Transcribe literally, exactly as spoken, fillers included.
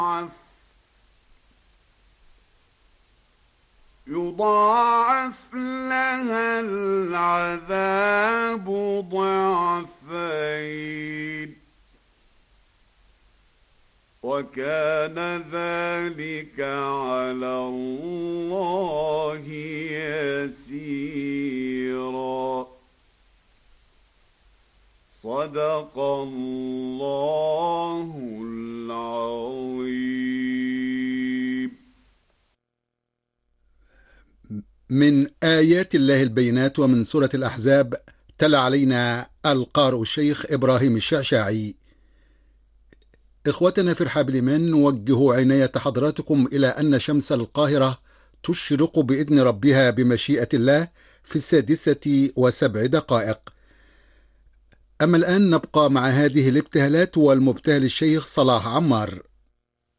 يضاعف لها العذاب ضعفين وكان ذلك على الله يسيرا. صدق الله العظيم. من آيات الله البينات ومن سورة الأحزاب تلا علينا القارئ الشيخ إبراهيم الشعشاعي. إخوتنا في رحاب الإيمان، نوجه عناية حضراتكم إلى أن شمس القاهرة تشرق بإذن ربها بمشيئة الله في السادسة وسبع دقائق. أما الآن نبقى مع هذه الابتهالات والمبتهل الشيخ صلاح عمار.